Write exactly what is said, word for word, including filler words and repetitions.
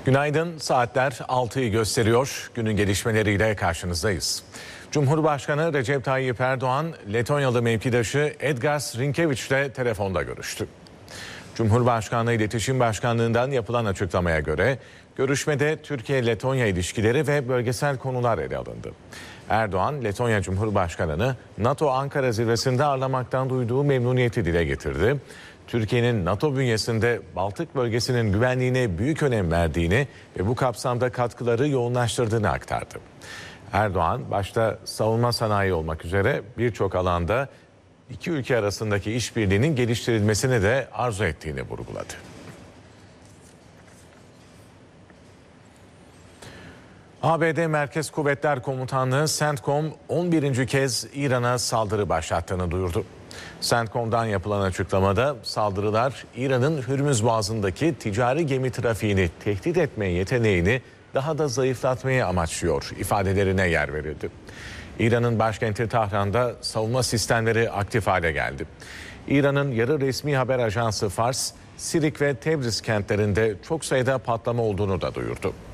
Günaydın, saatler altıyı gösteriyor. Günün gelişmeleriyle karşınızdayız. Cumhurbaşkanı Recep Tayyip Erdoğan, Letonyalı mevkidaşı Edgars Rinkeviç ile telefonda görüştü. Cumhurbaşkanlığı İletişim Başkanlığı'ndan yapılan açıklamaya göre görüşmede Türkiye-Letonya ilişkileri ve bölgesel konular ele alındı. Erdoğan, Letonya Cumhurbaşkanı'nı NATO Ankara zirvesinde ağırlamaktan duyduğu memnuniyeti dile getirdi. Türkiye'nin NATO bünyesinde Baltık bölgesinin güvenliğine büyük önem verdiğini ve bu kapsamda katkıları yoğunlaştırdığını aktardı. Erdoğan, başta savunma sanayi olmak üzere birçok alanda iki ülke arasındaki işbirliğinin geliştirilmesini de arzu ettiğini vurguladı. A B D Merkez Kuvvetler Komutanlığı CENTCOM on birinci kez İran'a saldırı başlattığını duyurdu. CENTCOM'dan yapılan açıklamada saldırılar İran'ın Hürmüz Boğazı'ndaki ticari gemi trafiğini tehdit etme yeteneğini daha da zayıflatmayı amaçlıyor ifadelerine yer verildi. İran'ın başkenti Tahran'da savunma sistemleri aktif hale geldi. İran'ın yarı resmi haber ajansı Fars, Sirik ve Tebriz kentlerinde çok sayıda patlama olduğunu da duyurdu.